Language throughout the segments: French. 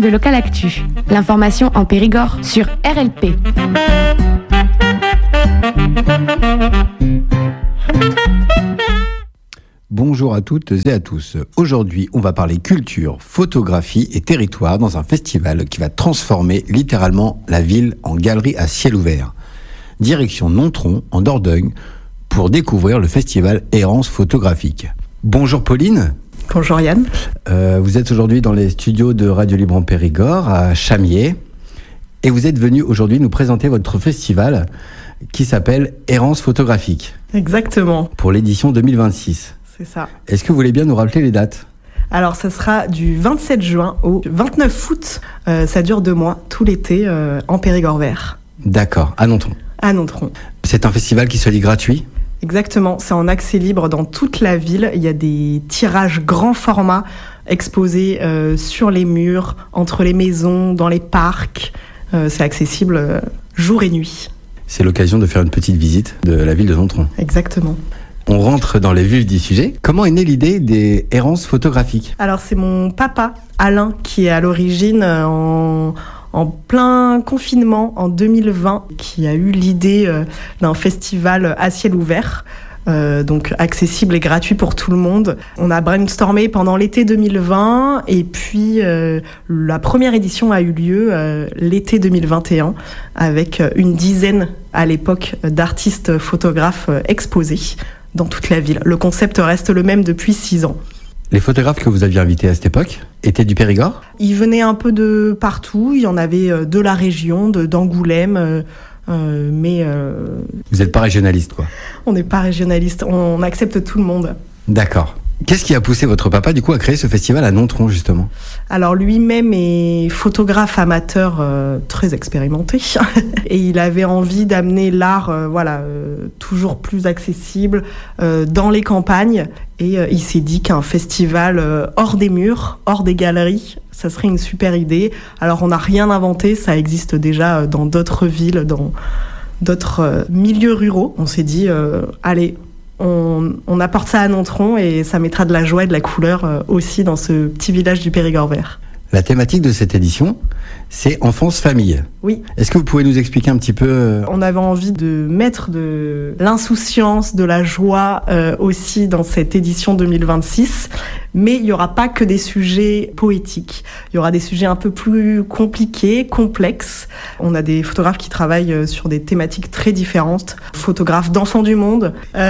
de Local Actu. L'information en Périgord sur RLP. Bonjour à toutes et à tous. Aujourd'hui, on va parler culture, photographie et territoire dans un festival qui va transformer littéralement la ville en galerie à ciel ouvert. Direction Nontron, en Dordogne, pour découvrir le festival Errance photographique. Bonjour Pauline. Bonjour Yann. Vous êtes aujourd'hui dans les studios de Radio Libre en Périgord, à Chamiers. Et vous êtes venu aujourd'hui nous présenter votre festival qui s'appelle Errance photographique. Exactement. Pour l'édition 2026. C'est ça. Est-ce que vous voulez bien nous rappeler les dates ? Alors, ça sera du 27 juin au 29 août. Ça dure 2 mois, tout l'été, en Périgord vert. D'accord, à Nontron. À Nontron. C'est un festival qui se lit gratuit ? Exactement, c'est en accès libre dans toute la ville. Il y a des tirages grand format exposés sur les murs, entre les maisons, dans les parcs. C'est accessible jour et nuit. C'est l'occasion de faire une petite visite de la ville de Nontron. Exactement. On rentre dans les vifs du sujet. Comment est née l'idée des errances photographiques ? Alors c'est mon papa, Alain, qui est à l'origine en plein confinement en 2020, qui a eu l'idée d'un festival à ciel ouvert, donc accessible et gratuit pour tout le monde. On a brainstormé pendant l'été 2020 et puis la première édition a eu lieu l'été 2021 avec une dizaine à l'époque d'artistes photographes exposés dans toute la ville. Le concept reste le même depuis 6 ans. Les photographes que vous aviez invités à cette époque étaient du Périgord ? Ils venaient un peu de partout. Il y en avait de la région, d'Angoulême, mais... Vous n'êtes pas régionaliste, quoi ? On n'est pas régionaliste, on accepte tout le monde. D'accord. Qu'est-ce qui a poussé votre papa, du coup, à créer ce festival à Nontron, justement ? Alors, lui-même est photographe amateur très expérimenté. Et il avait envie d'amener l'art toujours plus accessible dans les campagnes. Et il s'est dit qu'un festival hors des murs, hors des galeries, ça serait une super idée. Alors, on n'a rien inventé, ça existe déjà dans d'autres villes, dans d'autres milieux ruraux. On s'est dit, allez... On apporte ça à Nontron et ça mettra de la joie et de la couleur aussi dans ce petit village du Périgord vert. La thématique de cette édition, c'est enfance-famille. Oui. Est-ce que vous pouvez nous expliquer un petit peu On avait envie de mettre de l'insouciance, de la joie aussi dans cette édition 2026. Mais il n'y aura pas que des sujets poétiques. Il y aura des sujets un peu plus compliqués, complexes. On a des photographes qui travaillent sur des thématiques très différentes. Photographes d'enfants du monde.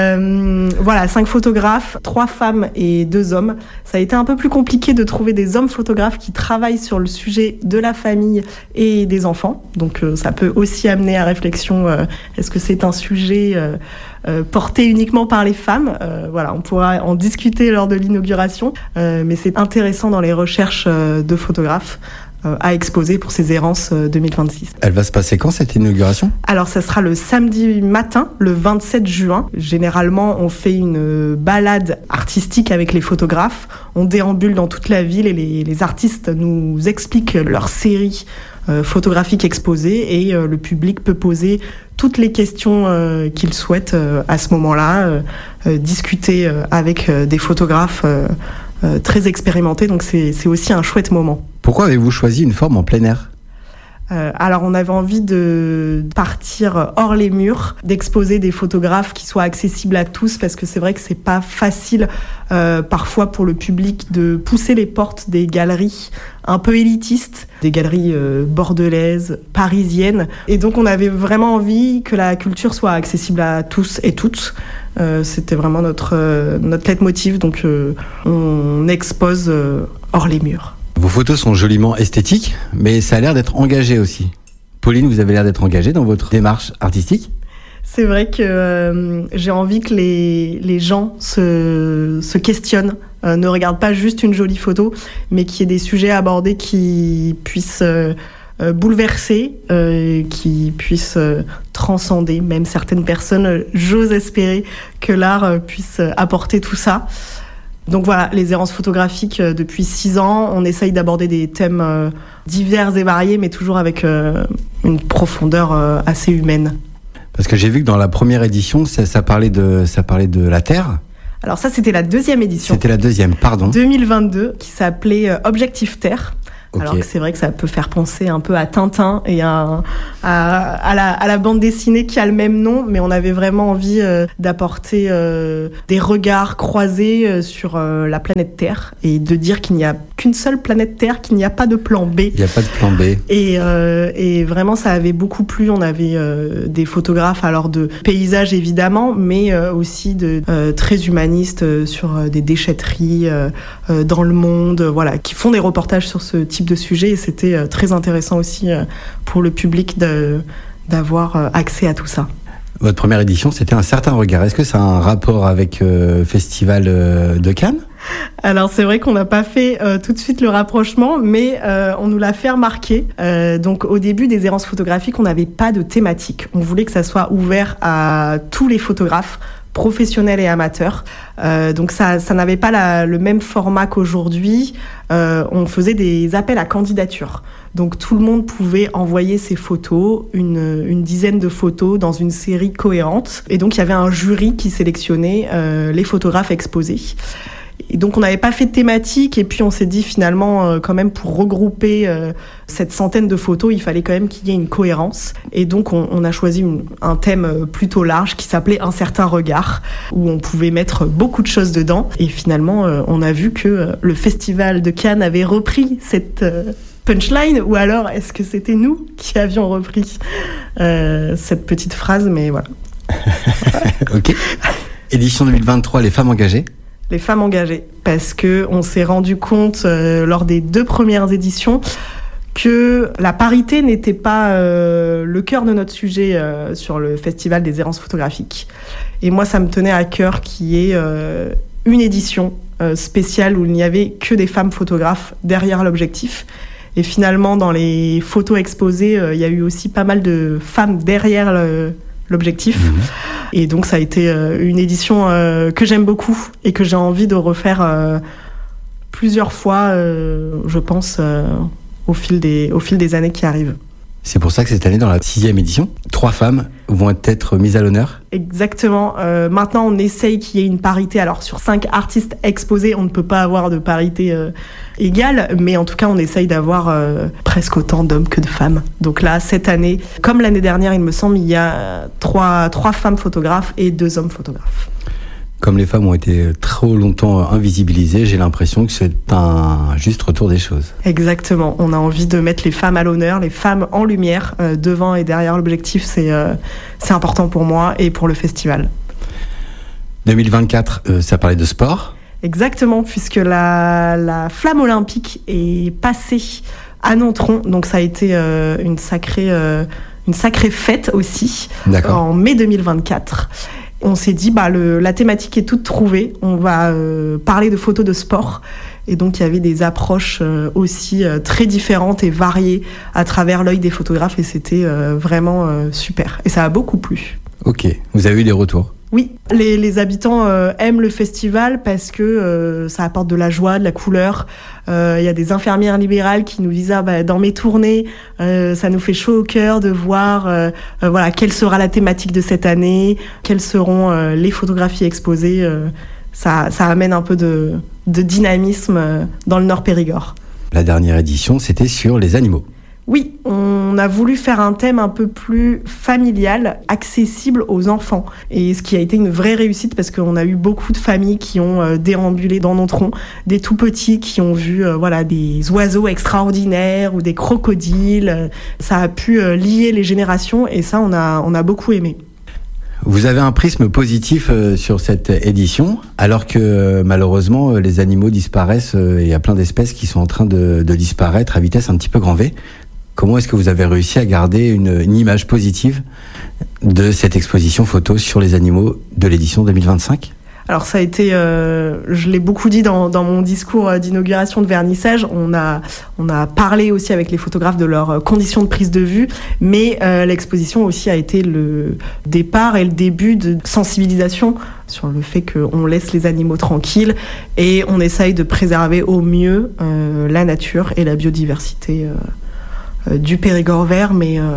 5 photographes, 3 femmes et 2 hommes. Ça a été un peu plus compliqué de trouver des hommes photographes qui travaillent sur le sujet de la famille et des enfants. Donc ça peut aussi amener à réflexion. Est-ce que c'est un sujet porté uniquement par les femmes? On pourra en discuter lors de l'inauguration. Mais c'est intéressant dans les recherches de photographes à exposer pour ces errances 2026. Elle va se passer quand, cette inauguration ? Alors, ça sera le samedi matin, le 27 juin. Généralement, on fait une balade artistique avec les photographes. On déambule dans toute la ville et les artistes nous expliquent leur série photographique exposée et le public peut poser toutes les questions qu'il souhaite à ce moment-là, discuter avec des photographes très expérimentés, donc c'est aussi un chouette moment. Pourquoi avez-vous choisi une forme en plein air ? Alors on avait envie de partir hors les murs, d'exposer des photographes qui soient accessibles à tous, parce que c'est vrai que c'est pas facile parfois pour le public de pousser les portes des galeries un peu élitistes, des galeries bordelaises, parisiennes. Et donc on avait vraiment envie que la culture soit accessible à tous et toutes. C'était vraiment notre leitmotiv, donc on expose hors les murs. Vos photos sont joliment esthétiques, mais ça a l'air d'être engagé aussi. Pauline, vous avez l'air d'être engagée dans votre démarche artistique ? C'est vrai que j'ai envie que les gens se questionnent, ne regardent pas juste une jolie photo, mais qu'il y ait des sujets abordés qui puissent bouleverser, qui puissent transcender même certaines personnes. J'ose espérer que l'art puisse apporter tout ça. Donc voilà, les errances photographiques depuis 6 ans, on essaye d'aborder des thèmes divers et variés, mais toujours avec une profondeur assez humaine. Parce que j'ai vu que dans la première édition, ça parlait de la Terre. Alors ça, c'était la deuxième édition. C'était la deuxième, pardon. 2022, qui s'appelait Objectif Terre. Okay. Alors que c'est vrai que ça peut faire penser un peu à Tintin et à la bande dessinée qui a le même nom, mais on avait vraiment envie d'apporter des regards croisés sur la planète Terre et de dire qu'il n'y a qu'une seule planète Terre, qu'il n'y a pas de plan B. Il n'y a pas de plan B. Et vraiment, ça avait beaucoup plu. On avait des photographes, alors de paysages évidemment, mais aussi de très humanistes sur des déchetteries dans le monde, voilà, qui font des reportages sur ce type de sujet. Et c'était très intéressant aussi pour le public d'avoir accès à tout ça. Votre première édition, c'était Un certain regard. Est-ce que ça a un rapport avec le Festival de Cannes ? Alors c'est vrai qu'on n'a pas fait tout de suite le rapprochement, mais on nous l'a fait remarquer. Donc au début des errances photographiques, on n'avait pas de thématique. On voulait que ça soit ouvert à tous les photographes, professionnels et amateurs. Donc ça n'avait pas le même format qu'aujourd'hui. On faisait des appels à candidature. Donc tout le monde pouvait envoyer ses photos, une dizaine de photos dans une série cohérente. Et donc il y avait un jury qui sélectionnait les photographes exposés. Et donc on n'avait pas fait de thématique, et puis on s'est dit finalement quand même pour regrouper cette centaine de photos, il fallait quand même qu'il y ait une cohérence. Et donc on a choisi un thème plutôt large qui s'appelait Un certain regard, où on pouvait mettre beaucoup de choses dedans. Et finalement on a vu que le Festival de Cannes avait repris cette punchline, ou alors est-ce que c'était nous qui avions repris cette petite phrase, mais voilà. Ok. Édition 2023, les femmes engagées. Les femmes engagées, parce que on s'est rendu compte lors des 2 premières éditions que la parité n'était pas le cœur de notre sujet sur le Festival des errances photographiques. Et moi, ça me tenait à cœur qu'il y ait une édition spéciale où il n'y avait que des femmes photographes derrière l'objectif. Et finalement, dans les photos exposées, il y a eu aussi pas mal de femmes derrière l'objectif. Mmh. Et donc ça a été une édition que j'aime beaucoup et que j'ai envie de refaire plusieurs fois, je pense, au fil des années qui arrivent. C'est pour ça que cette année, dans la 6e édition, 3 femmes vont être mises à l'honneur. Exactement. Maintenant, on essaye qu'il y ait une parité. Alors, sur 5 artistes exposés, on ne peut pas avoir de parité égale, mais en tout cas, on essaye d'avoir presque autant d'hommes que de femmes. Donc là, cette année, comme l'année dernière, il me semble, il y a 3 femmes photographes et 2 hommes photographes. Comme les femmes ont été trop longtemps invisibilisées, j'ai l'impression que c'est un juste retour des choses. Exactement. On a envie de mettre les femmes à l'honneur, les femmes en lumière, devant et derrière l'objectif. C'est important pour moi et pour le festival. 2024, ça parlait de sport. Exactement, puisque la flamme olympique est passée à Nontron. Donc ça a été une sacrée fête aussi. D'accord. En mai 2024. On s'est dit, la thématique est toute trouvée, on va parler de photos de sport. Et donc, il y avait des approches aussi très différentes et variées à travers l'œil des photographes, et c'était vraiment super. Et ça a beaucoup plu. Ok, vous avez eu des retours ? Oui, les habitants aiment le festival parce que ça apporte de la joie, de la couleur. Il y a des infirmières libérales qui nous disent dans mes tournées, ça nous fait chaud au cœur de voir quelle sera la thématique de cette année, quelles seront les photographies exposées. Ça amène un peu de dynamisme dans le Nord Périgord. La dernière édition, c'était sur les animaux. Oui, on a voulu faire un thème un peu plus familial, accessible aux enfants. Et ce qui a été une vraie réussite parce qu'on a eu beaucoup de familles qui ont déambulé dans Nontron, des tout petits qui ont vu des oiseaux extraordinaires ou des crocodiles. Ça a pu lier les générations et ça, on a beaucoup aimé. Vous avez un prisme positif sur cette édition, alors que malheureusement les animaux disparaissent. Il y a plein d'espèces qui sont en train de disparaître à vitesse un petit peu grand V. Comment est-ce que vous avez réussi à garder une image positive de cette exposition photo sur les animaux de l'édition 2025 ? Alors ça a été, je l'ai beaucoup dit dans mon discours d'inauguration de vernissage, on a parlé aussi avec les photographes de leurs conditions de prise de vue, mais l'exposition aussi a été le départ et le début de sensibilisation sur le fait qu'on laisse les animaux tranquilles et on essaye de préserver au mieux la nature et la biodiversité du Périgord vert, mais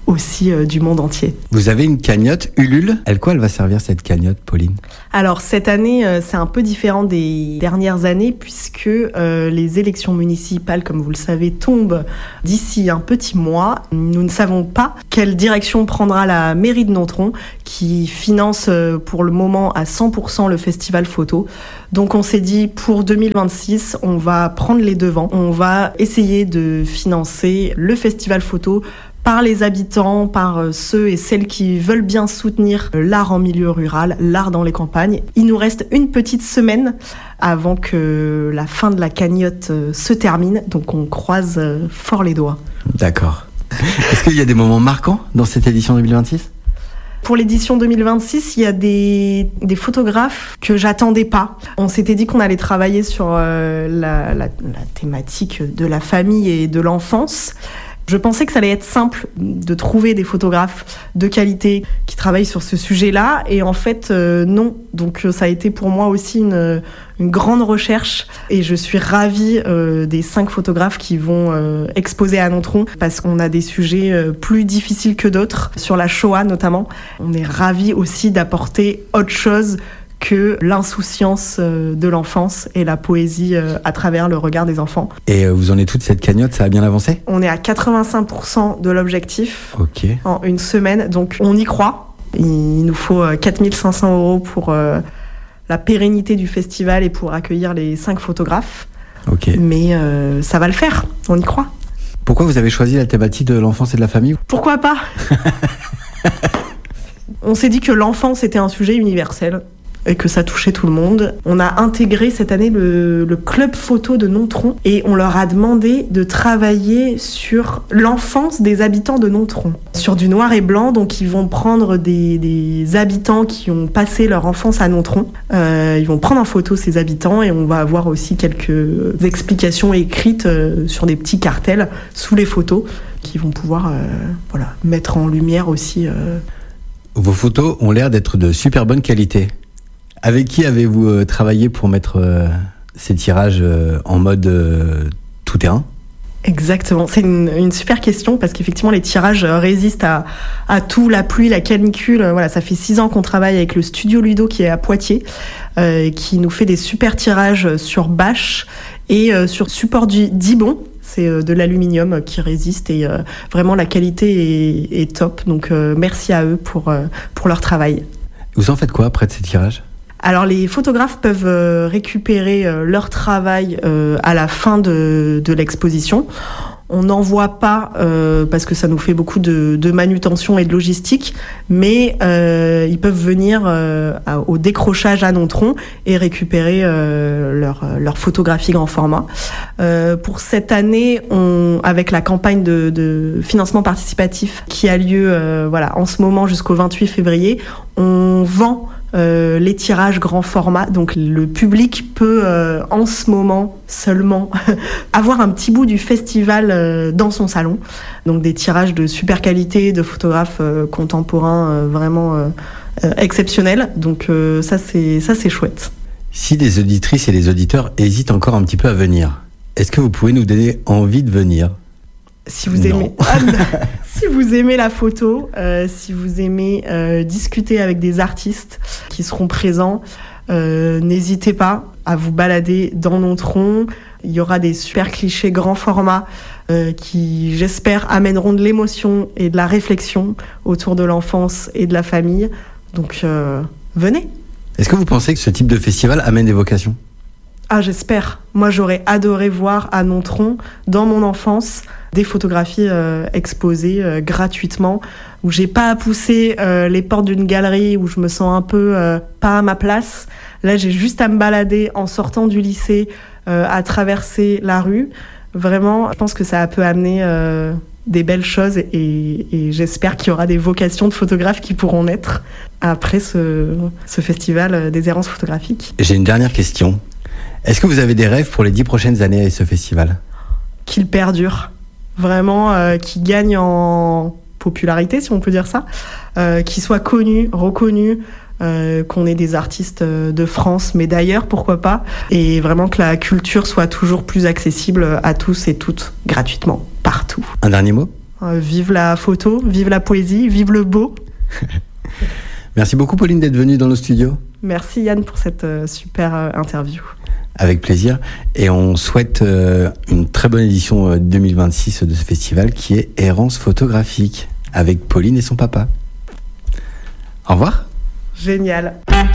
aussi du monde entier. Vous avez une cagnotte Ulule. À quoi elle va servir cette cagnotte, Pauline ? Alors cette année, c'est un peu différent des dernières années puisque les élections municipales, comme vous le savez, tombent d'ici un petit mois. Nous ne savons pas quelle direction prendra la mairie de Nontron qui finance pour le moment à 100% le festival photo. Donc on s'est dit pour 2026, on va prendre les devants. On va essayer de financer le festival photo par les habitants, par ceux et celles qui veulent bien soutenir l'art en milieu rural, l'art dans les campagnes. Il nous reste une petite semaine avant que la fin de la cagnotte se termine, donc on croise fort les doigts. D'accord. Est-ce qu'il y a des moments marquants dans cette édition 2026 ? Pour l'édition 2026, il y a des photographes que j'attendais pas. On s'était dit qu'on allait travailler sur la thématique de la famille et de l'enfance. Je pensais que ça allait être simple de trouver des photographes de qualité qui travaillent sur ce sujet-là, et en fait, non. Donc ça a été pour moi aussi une grande recherche, et je suis ravie des 5 photographes qui vont exposer à Nontron, parce qu'on a des sujets plus difficiles que d'autres, sur la Shoah notamment. On est ravis aussi d'apporter autre chose que l'insouciance de l'enfance et la poésie à travers le regard des enfants. Et vous en êtes toute cette cagnotte, ça a bien avancé ? On est à 85% de l'objectif en une semaine, donc on y croit. Il nous faut 4 500 € pour la pérennité du festival et pour accueillir les 5 photographes. Mais ça va le faire, on y croit. Pourquoi vous avez choisi la thématique de l'enfance et de la famille ? Pourquoi pas ? On s'est dit que l'enfance était un sujet universel et que ça touchait tout le monde. On a intégré cette année le club photo de Nontron et on leur a demandé de travailler sur l'enfance des habitants de Nontron, sur du noir et blanc. Donc ils vont prendre des habitants qui ont passé leur enfance à Nontron. Ils vont prendre en photo ces habitants et on va avoir aussi quelques explications écrites sur des petits cartels sous les photos qui vont pouvoir mettre en lumière aussi. Vos photos ont l'air d'être de super bonne qualité. Avec qui avez-vous travaillé pour mettre ces tirages en mode tout terrain ? Exactement, c'est une super question parce qu'effectivement les tirages résistent à tout, la pluie, la canicule. Voilà, ça fait 6 ans qu'on travaille avec le studio Ludo qui est à Poitiers, qui nous fait des super tirages sur bâche et sur support d'Ibon. C'est de l'aluminium qui résiste et vraiment la qualité est top. Donc merci à eux pour leur travail. Vous en faites quoi après de ces tirages ? Alors les photographes peuvent récupérer leur travail à la fin de l'exposition. On n'envoie pas parce que ça nous fait beaucoup de manutention et de logistique, mais ils peuvent venir au décrochage à Nontron et récupérer leur photographie grand format. Pour cette année, avec la campagne de financement participatif qui a lieu en ce moment jusqu'au 28 février, on vend les tirages grand format, donc le public peut en ce moment seulement avoir un petit bout du festival dans son salon, donc des tirages de super qualité, de photographes contemporains vraiment exceptionnels, donc ça c'est chouette. Si des auditrices et des auditeurs hésitent encore un petit peu à venir, est-ce que vous pouvez nous donner envie de venir ? Si vous aimez la photo, si vous aimez discuter avec des artistes qui seront présents, n'hésitez pas à vous balader dans Nontron. Il y aura des super clichés grand format qui, j'espère, amèneront de l'émotion et de la réflexion autour de l'enfance et de la famille. Donc, venez. Est-ce que vous pensez que ce type de festival amène des vocations ? Ah, j'espère. Moi, j'aurais adoré voir à Nontron, dans mon enfance, des photographies exposées gratuitement, où j'ai pas à pousser les portes d'une galerie, où je me sens un peu pas à ma place. Là, j'ai juste à me balader en sortant du lycée, à traverser la rue. Vraiment, je pense que ça peut amener des belles choses et j'espère qu'il y aura des vocations de photographes qui pourront naître après ce festival des errances photographiques. J'ai une dernière question. Est-ce que vous avez des rêves pour les 10 prochaines années avec ce festival ? Qu'il perdure. Vraiment, qu'il gagne en popularité, si on peut dire ça. Qu'il soit connu, reconnu, qu'on ait des artistes de France, mais d'ailleurs, pourquoi pas. Et vraiment que la culture soit toujours plus accessible à tous et toutes, gratuitement, partout. Un dernier mot ? Vive la photo, vive la poésie, vive le beau. Merci beaucoup Pauline d'être venue dans nos studios. Merci Yann pour cette super interview. Avec plaisir. Et on souhaite une très bonne édition 2026 de ce festival qui est Errance photographique avec Pauline et son papa. Au revoir. Génial.